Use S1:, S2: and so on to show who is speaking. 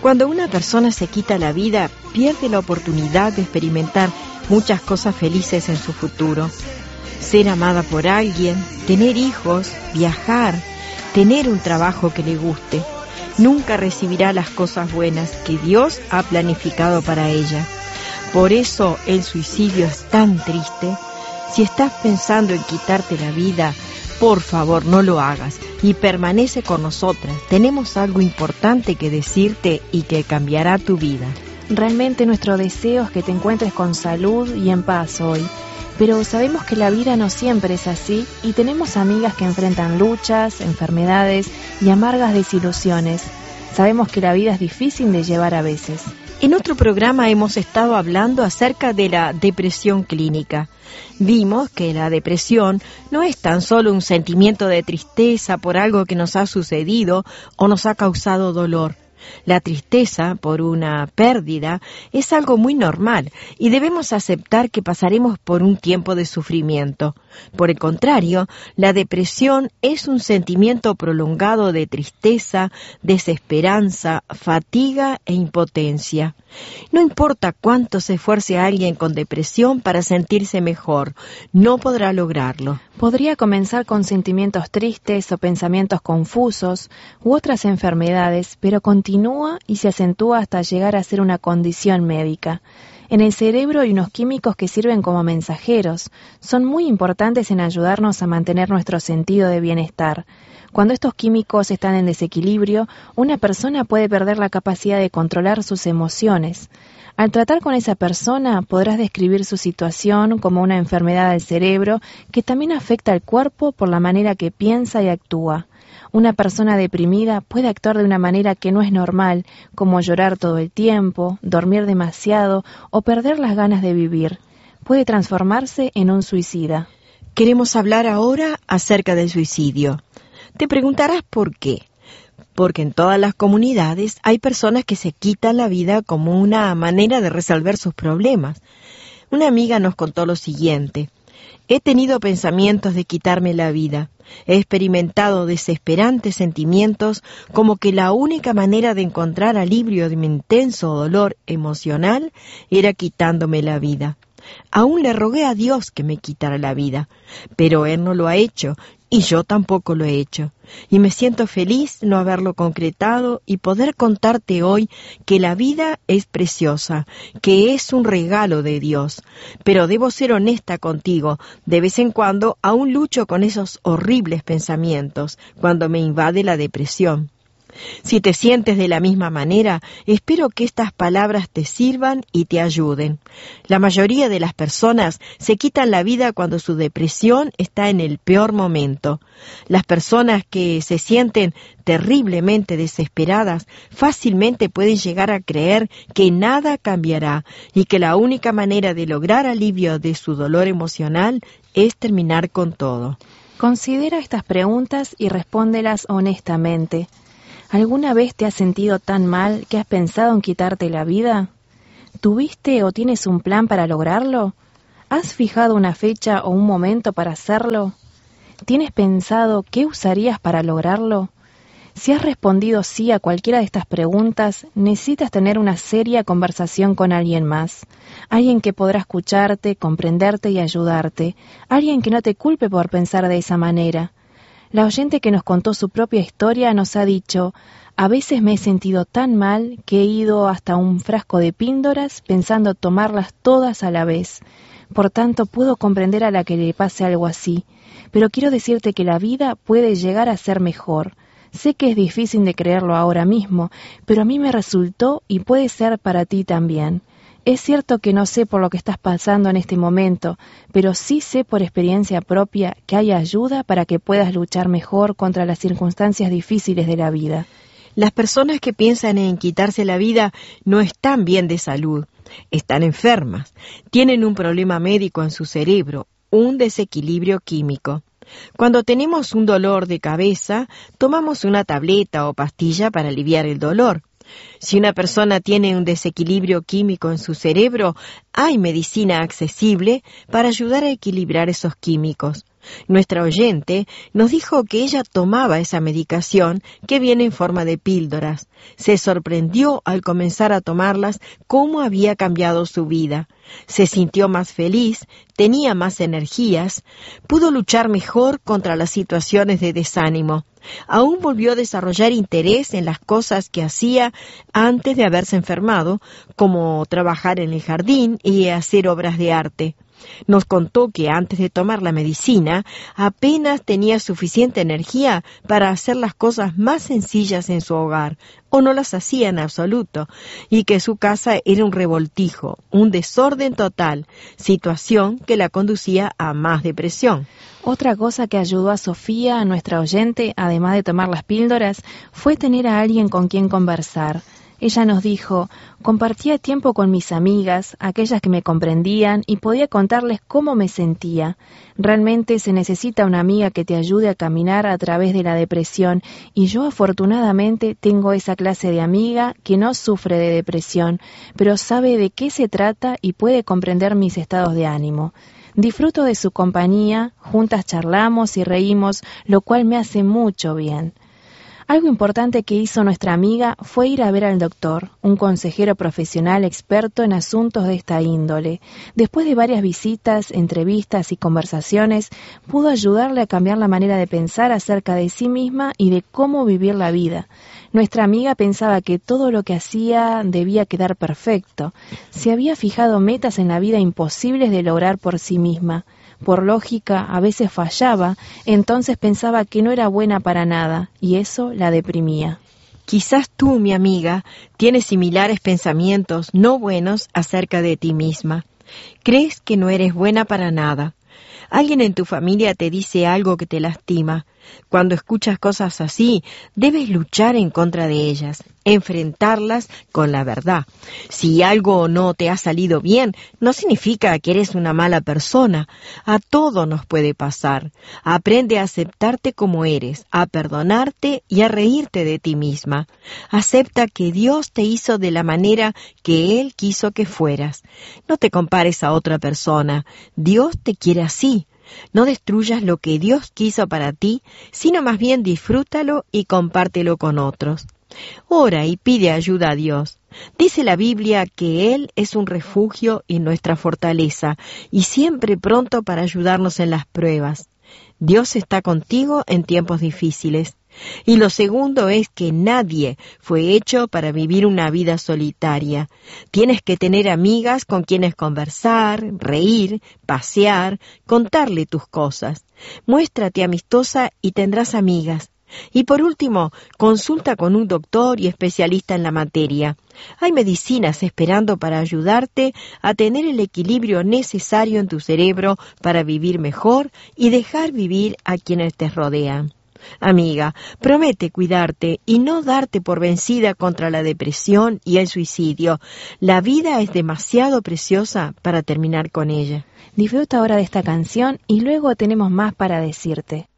S1: Cuando una persona se quita la vida, pierde la oportunidad de experimentar muchas cosas felices en su futuro. Ser amada por alguien, tener hijos, viajar, tener un trabajo que le guste. Nunca recibirá las cosas buenas que Dios ha planificado para ella. Por eso el suicidio es tan triste. Si estás pensando en quitarte la vida, por favor no lo hagas y permanece con nosotras. Tenemos algo importante que decirte y que cambiará tu vida.
S2: Realmente nuestro deseo es que te encuentres con salud y en paz hoy. Pero sabemos que la vida no siempre es así y tenemos amigas que enfrentan luchas, enfermedades y amargas desilusiones. Sabemos que la vida es difícil de llevar a veces.
S1: En otro programa hemos estado hablando acerca de la depresión clínica. Vimos que la depresión no es tan solo un sentimiento de tristeza por algo que nos ha sucedido o nos ha causado dolor. La tristeza por una pérdida es algo muy normal y debemos aceptar que pasaremos por un tiempo de sufrimiento. Por el contrario, la depresión es un sentimiento prolongado de tristeza, desesperanza, fatiga e impotencia. No importa cuánto se esfuerce alguien con depresión para sentirse mejor, no podrá lograrlo.
S2: Podría comenzar con sentimientos tristes o pensamientos confusos u otras enfermedades, pero continúa y se acentúa hasta llegar a ser una condición médica. En el cerebro hay unos químicos que sirven como mensajeros. Son muy importantes en ayudarnos a mantener nuestro sentido de bienestar. Cuando estos químicos están en desequilibrio, una persona puede perder la capacidad de controlar sus emociones. Al tratar con esa persona, podrás describir su situación como una enfermedad del cerebro que también afecta al cuerpo por la manera que piensa y actúa. Una persona deprimida puede actuar de una manera que no es normal, como llorar todo el tiempo, dormir demasiado o perder las ganas de vivir. Puede transformarse en un suicida.
S1: Queremos hablar ahora acerca del suicidio. Te preguntarás por qué. Porque en todas las comunidades hay personas que se quitan la vida como una manera de resolver sus problemas. Una amiga nos contó lo siguiente: he tenido pensamientos de quitarme la vida. He experimentado desesperantes sentimientos como que la única manera de encontrar alivio de mi intenso dolor emocional era quitándome la vida. Aún le rogué a Dios que me quitara la vida, pero Él no lo ha hecho y yo tampoco lo he hecho. Y me siento feliz no haberlo concretado y poder contarte hoy que la vida es preciosa, que es un regalo de Dios. Pero debo ser honesta contigo, de vez en cuando aún lucho con esos horribles pensamientos cuando me invade la depresión. Si te sientes de la misma manera, espero que estas palabras te sirvan y te ayuden. La mayoría de las personas se quitan la vida cuando su depresión está en el peor momento. Las personas que se sienten terriblemente desesperadas fácilmente pueden llegar a creer que nada cambiará y que la única manera de lograr alivio de su dolor emocional es terminar con todo.
S2: Considera estas preguntas y respóndelas honestamente. ¿Alguna vez te has sentido tan mal que has pensado en quitarte la vida? ¿Tuviste o tienes un plan para lograrlo? ¿Has fijado una fecha o un momento para hacerlo? ¿Tienes pensado qué usarías para lograrlo? Si has respondido sí a cualquiera de estas preguntas, necesitas tener una seria conversación con alguien más. Alguien que podrá escucharte, comprenderte y ayudarte. Alguien que no te culpe por pensar de esa manera. La oyente que nos contó su propia historia nos ha dicho: a veces me he sentido tan mal que he ido hasta un frasco de píldoras pensando tomarlas todas a la vez. Por tanto, puedo comprender a la que le pase algo así, pero quiero decirte que la vida puede llegar a ser mejor. Sé que es difícil de creerlo ahora mismo, pero a mí me resultó y puede ser para ti también. Es cierto que no sé por lo que estás pasando en este momento, pero sí sé por experiencia propia que hay ayuda para que puedas luchar mejor contra las circunstancias difíciles de la vida.
S1: Las personas que piensan en quitarse la vida no están bien de salud, están enfermas, tienen un problema médico en su cerebro, un desequilibrio químico. Cuando tenemos un dolor de cabeza, tomamos una tableta o pastilla para aliviar el dolor. Si una persona tiene un desequilibrio químico en su cerebro, hay medicina accesible para ayudar a equilibrar esos químicos. Nuestra oyente nos dijo que ella tomaba esa medicación que viene en forma de píldoras. Se sorprendió al comenzar a tomarlas cómo había cambiado su vida. Se sintió más feliz, tenía más energías, pudo luchar mejor contra las situaciones de desánimo. Aún volvió a desarrollar interés en las cosas que hacía antes de haberse enfermado, como trabajar en el jardín y hacer obras de arte. Nos contó que antes de tomar la medicina apenas tenía suficiente energía para hacer las cosas más sencillas en su hogar, o no las hacía en absoluto, y que su casa era un revoltijo, un desorden total, situación que la conducía a más depresión.
S2: Otra cosa que ayudó a Sofía, a nuestra oyente, además de tomar las píldoras, fue tener a alguien con quien conversar. Ella nos dijo, compartía tiempo con mis amigas, aquellas que me comprendían, y podía contarles cómo me sentía. Realmente se necesita una amiga que te ayude a caminar a través de la depresión, y yo afortunadamente tengo esa clase de amiga que no sufre de depresión, pero sabe de qué se trata y puede comprender mis estados de ánimo. Disfruto de su compañía, juntas charlamos y reímos, lo cual me hace mucho bien. Algo importante que hizo nuestra amiga fue ir a ver al doctor, un consejero profesional experto en asuntos de esta índole. Después de varias visitas, entrevistas y conversaciones, pudo ayudarle a cambiar la manera de pensar acerca de sí misma y de cómo vivir la vida. Nuestra amiga pensaba que todo lo que hacía debía quedar perfecto. Se había fijado metas en la vida imposibles de lograr por sí misma. Por lógica, a veces fallaba, entonces pensaba que no era buena para nada, y eso la deprimía.
S1: Quizás tú, mi amiga, tienes similares pensamientos no buenos acerca de ti misma. Crees que no eres buena para nada. Alguien en tu familia te dice algo que te lastima. Cuando escuchas cosas así, debes luchar en contra de ellas, enfrentarlas con la verdad. Si algo no te ha salido bien, no significa que eres una mala persona. A todo nos puede pasar. Aprende a aceptarte como eres, a perdonarte y a reírte de ti misma. Acepta que Dios te hizo de la manera que Él quiso que fueras. No te compares a otra persona. Dios te quiere así. No destruyas lo que Dios quiso para ti, sino más bien disfrútalo y compártelo con otros. Ora y pide ayuda a Dios. Dice la Biblia que Él es un refugio y nuestra fortaleza, y siempre pronto para ayudarnos en las pruebas. Dios está contigo en tiempos difíciles. Y lo segundo es que nadie fue hecho para vivir una vida solitaria. Tienes que tener amigas con quienes conversar, reír, pasear, contarle tus cosas. Muéstrate amistosa y tendrás amigas. Y por último, consulta con un doctor y especialista en la materia. Hay medicinas esperando para ayudarte a tener el equilibrio necesario en tu cerebro para vivir mejor y dejar vivir a quienes te rodean. Amiga, promete cuidarte y no darte por vencida contra la depresión y el suicidio. La vida es demasiado preciosa para terminar con ella.
S2: Disfruta ahora de esta canción y luego tenemos más para decirte.